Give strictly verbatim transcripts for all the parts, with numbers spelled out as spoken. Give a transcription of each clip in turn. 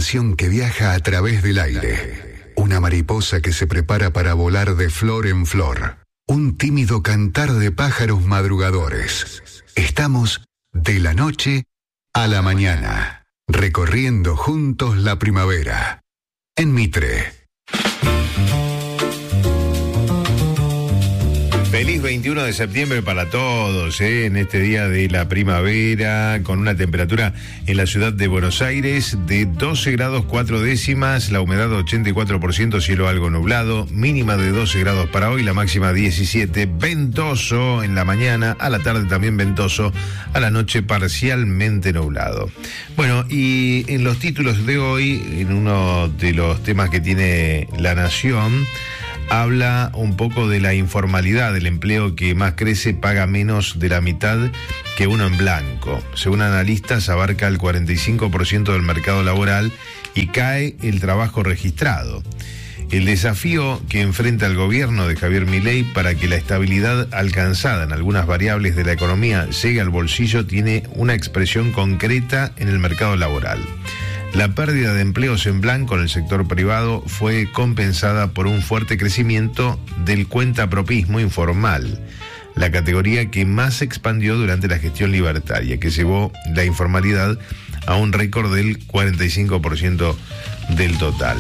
canción que viaja a través del aire. Una mariposa que se prepara para volar de flor en flor. Un tímido cantar de pájaros madrugadores. Estamos de la noche a la mañana, recorriendo juntos la primavera. En Mitre. Feliz veintiuno de septiembre para todos, ¿eh? En este día de la primavera, con una temperatura en la ciudad de Buenos Aires de doce grados cuatro décimas, la humedad ochenta y cuatro por ciento, cielo algo nublado, mínima de doce grados para hoy, la máxima diecisiete, ventoso en la mañana, a la tarde también ventoso, a la noche parcialmente nublado. Bueno, y en los títulos de hoy, en uno de los temas que tiene La Nación, habla un poco de la informalidad, del empleo que más crece paga menos de la mitad que uno en blanco. Según analistas, abarca el cuarenta y cinco por ciento del mercado laboral y cae el trabajo registrado. El desafío que enfrenta el gobierno de Javier Milei para que la estabilidad alcanzada en algunas variables de la economía llegue al bolsillo tiene una expresión concreta en el mercado laboral. La pérdida de empleos en blanco en el sector privado fue compensada por un fuerte crecimiento del cuentapropismo informal, la categoría que más se expandió durante la gestión libertaria, que llevó la informalidad a un récord del cuarenta y cinco por ciento del total.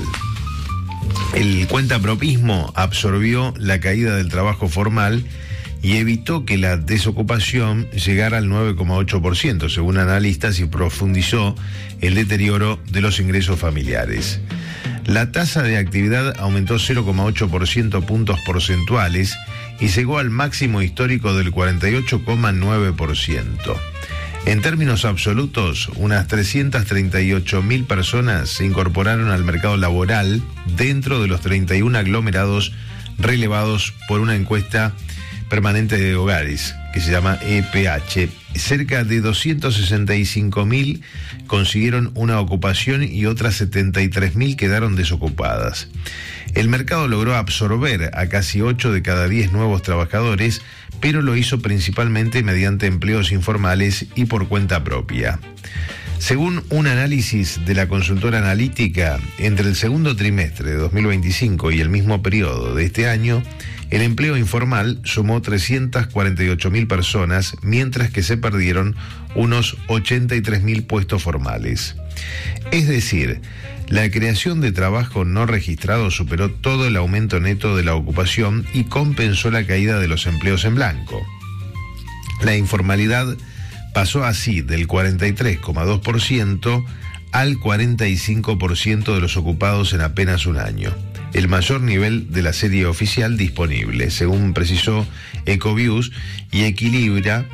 El cuentapropismo absorbió la caída del trabajo formal y evitó que la desocupación llegara al nueve coma ocho por ciento, según analistas, y profundizó el deterioro de los ingresos familiares. La tasa de actividad aumentó cero coma ocho por ciento puntos porcentuales y llegó al máximo histórico del cuarenta y ocho coma nueve por ciento. En términos absolutos, unas trescientas treinta y ocho mil personas se incorporaron al mercado laboral dentro de los treinta y uno aglomerados relevados por una encuesta permanente de hogares, que se llama E P H. Cerca de doscientos sesenta y cinco mil consiguieron una ocupación y otras setenta y tres mil quedaron desocupadas. El mercado logró absorber a casi ocho de cada diez nuevos trabajadores, pero lo hizo principalmente mediante empleos informales y por cuenta propia. Según un análisis de la consultora analítica, entre el segundo trimestre de dos mil veinticinco y el mismo periodo de este año, el empleo informal sumó trescientas cuarenta y ocho mil personas, mientras que se perdieron unos ochenta y tres mil puestos formales. Es decir, la creación de trabajo no registrado superó todo el aumento neto de la ocupación y compensó la caída de los empleos en blanco. La informalidad pasó así del cuarenta y tres coma dos por ciento al cuarenta y cinco por ciento de los ocupados en apenas un año. El mayor nivel de la serie oficial disponible, según precisó Ecovius, y equilibra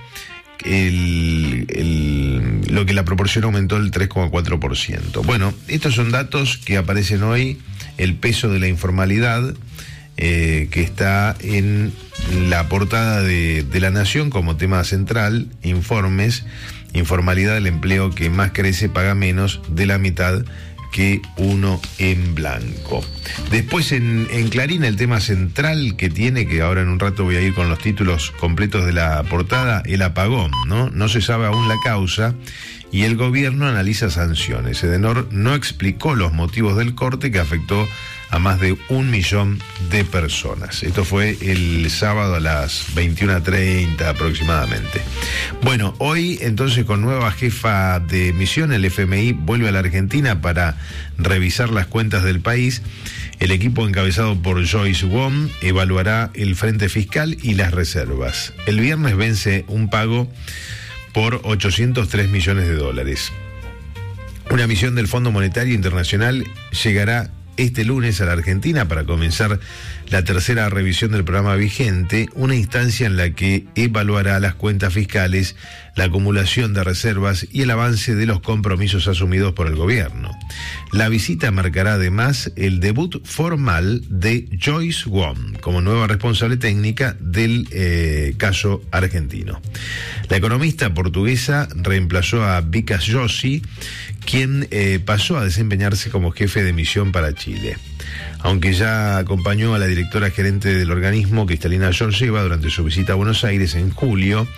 el, el, lo que la proporción aumentó el tres coma cuatro por ciento. Bueno, estos son datos que aparecen hoy, el peso de la informalidad, eh, que está en la portada de, de La Nación como tema central, informes, informalidad, el empleo que más crece paga menos de la mitad que uno en blanco. Después en, en Clarín el tema central que tiene, que ahora en un rato voy a ir con los títulos completos de la portada, el apagón, ¿no? No se sabe aún la causa y el gobierno analiza sanciones. Edenor no explicó los motivos del corte que afectó a más de un millón de personas. Esto fue el sábado a las veintiuna treinta aproximadamente. Bueno, hoy entonces con nueva jefa de misión, el F M I vuelve a la Argentina para revisar las cuentas del país. El equipo encabezado por Joyce Wong evaluará el frente fiscal y las reservas. El viernes vence un pago por ochocientos tres millones de dólares. Una misión del Fondo Monetario Internacional llegará este lunes a la Argentina para comenzar la tercera revisión del programa vigente, una instancia en la que evaluará las cuentas fiscales, la acumulación de reservas y el avance de los compromisos asumidos por el gobierno. La visita marcará además el debut formal de Joyce Wong como nueva responsable técnica del eh, caso argentino. La economista portuguesa reemplazó a Vikas Joshi, quien eh, pasó a desempeñarse como jefe de misión para Chile. Aunque ya acompañó a la directora gerente del organismo, Cristalina Georgieva, durante su visita a Buenos Aires en julio,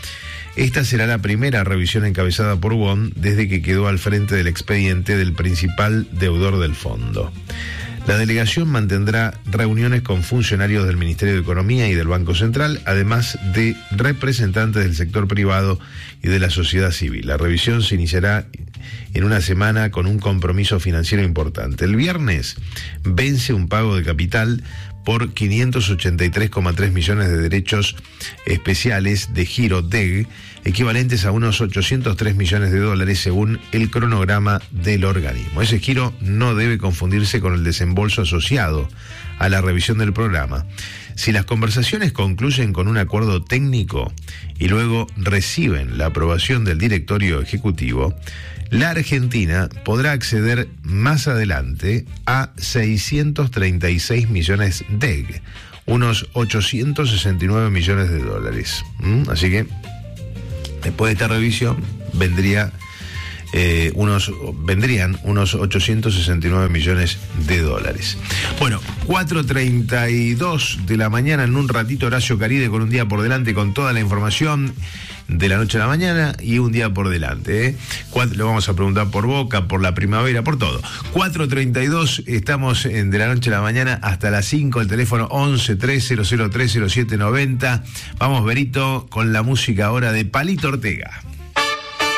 Esta será la primera revisión encabezada por Won desde que quedó al frente del expediente del principal deudor del fondo. La delegación mantendrá reuniones con funcionarios del Ministerio de Economía y del Banco Central, además de representantes del sector privado y de la sociedad civil. La revisión se iniciará en una semana con un compromiso financiero importante. El viernes vence un pago de capital por quinientos ochenta y tres coma tres millones de derechos especiales de giro D E G, equivalentes a unos ochocientos tres millones de dólares según el cronograma del organismo. Ese giro no debe confundirse con el desembolso asociado a la revisión del programa. Si las conversaciones concluyen con un acuerdo técnico y luego reciben la aprobación del directorio ejecutivo, la Argentina podrá acceder más adelante a seiscientos treinta y seis millones de D E G, unos ochocientos sesenta y nueve millones de dólares. ¿Mm? Así que, después de esta revisión, vendría, eh, unos, vendrían unos ochocientos sesenta y nueve millones de dólares. Bueno, cuatro treinta y dos de la mañana, en un ratito Horacio Caride con un día por delante, con toda la información de la noche a la mañana y un día por delante, ¿eh? Cuatro, lo vamos a preguntar por Boca, por la primavera, por todo. cuatro treinta y dos, estamos en de la noche a la mañana hasta las cinco, el teléfono once tres cero cero tres cero siete noventa. Vamos, Berito, con la música ahora de Palito Ortega.